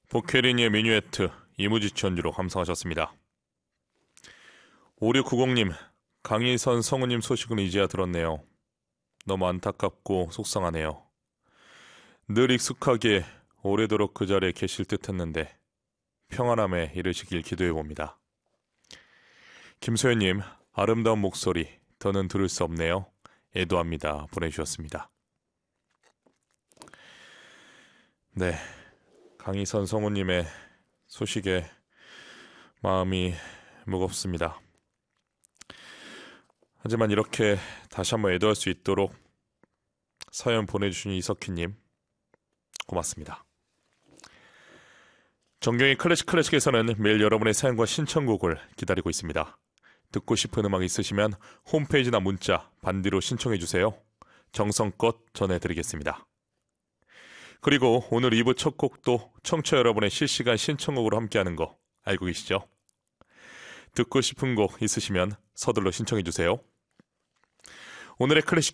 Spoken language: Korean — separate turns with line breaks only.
보케리니의 미뉴에트 이무지치 연주로 감상하셨습니다. 5690님, 강희선 성우님 소식은 이제야 들었네요. 너무 안타깝고 속상하네요. 늘 익숙하게 오래도록 그 자리에 계실 듯 했는데 평안함에 이르시길 기도해봅니다. 김소연님, 아름다운 목소리 더는 들을 수 없네요. 애도합니다. 보내주셨습니다. 네, 강희선 성우님의 소식에 마음이 무겁습니다. 하지만 이렇게 다시 한번 애도할 수 있도록 사연 보내주신 이석희님 고맙습니다. 정경의 클래식에서는 매일 여러분의 사연과 신청곡을 기다리고 있습니다. 듣고 싶은 음악 있으시면 홈페이지나 문자 반디로 신청해주세요. 정성껏 전해드리겠습니다. 그리고 오늘 2부 첫 곡도 청취자 여러분의 실시간 신청곡으로 함께하는 거 알고 계시죠? 듣고 싶은 곡 있으시면 서둘러 신청해주세요. 오늘의 클래식